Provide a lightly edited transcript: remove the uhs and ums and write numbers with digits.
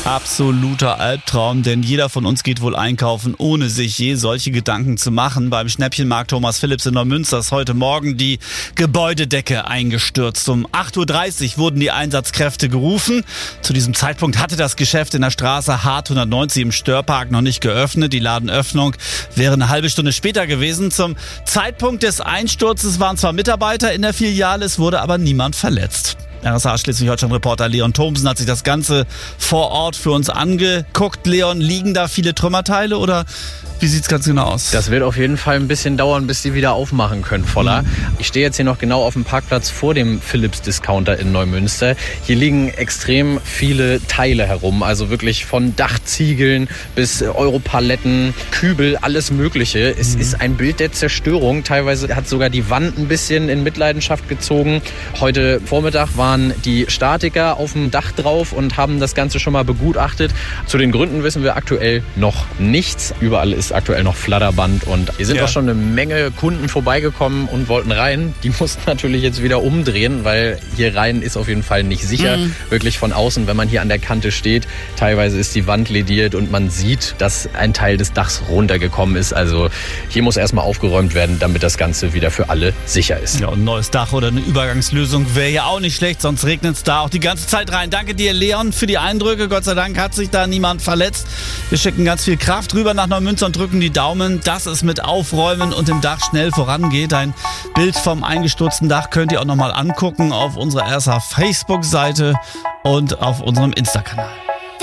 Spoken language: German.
Absoluter Albtraum, denn jeder von uns geht wohl einkaufen, ohne sich je solche Gedanken zu machen. Beim Schnäppchenmarkt Thomas Philipps in Neumünster ist heute Morgen die Gebäudedecke eingestürzt. Um 8:30 Uhr wurden die Einsatzkräfte gerufen. Zu diesem Zeitpunkt hatte das Geschäft in der Straße Hart 190 im Störpark noch nicht geöffnet. Die Ladenöffnung wäre eine halbe Stunde später gewesen. Zum Zeitpunkt des Einsturzes waren zwar Mitarbeiter in der Filiale, es wurde aber niemand verletzt. RSA Schleswig-Holstein-Reporter Leon Thomsen hat sich das Ganze vor Ort für uns angeguckt. Leon, liegen da viele Trümmerteile oder wie sieht's ganz genau aus? Das wird auf jeden Fall ein bisschen dauern, bis die wieder aufmachen können, Voller. Ich stehe jetzt hier noch genau auf dem Parkplatz vor dem Philips-Discounter in Neumünster. Hier liegen extrem viele Teile herum, also wirklich von Dachziegeln bis Europaletten, Kübel, alles Mögliche. Es ist ein Bild der Zerstörung. Teilweise hat sogar die Wand ein bisschen in Mitleidenschaft gezogen. Heute Vormittag waren die Statiker auf dem Dach drauf und haben das Ganze schon mal begutachtet. Zu den Gründen wissen wir aktuell noch nichts. Überall ist aktuell noch Flatterband und hier sind auch schon eine Menge Kunden vorbeigekommen und wollten rein. Die mussten natürlich jetzt wieder umdrehen, weil hier rein ist auf jeden Fall nicht sicher. Wirklich von außen, wenn man hier an der Kante steht. Teilweise ist die Wand lediert und man sieht, dass ein Teil des Dachs runtergekommen ist. Also hier muss erstmal aufgeräumt werden, damit das Ganze wieder für alle sicher ist. Ja, und ein neues Dach oder eine Übergangslösung wäre ja auch nicht schlecht, sonst regnet es da auch die ganze Zeit rein. Danke dir, Leon, für die Eindrücke. Gott sei Dank hat sich da niemand verletzt. Wir schicken ganz viel Kraft rüber nach Neumünster und drücken die Daumen, dass es mit Aufräumen und dem Dach schnell vorangeht. Ein Bild vom eingestürzten Dach könnt ihr auch nochmal angucken auf unserer RSA Facebook-Seite und auf unserem Insta-Kanal.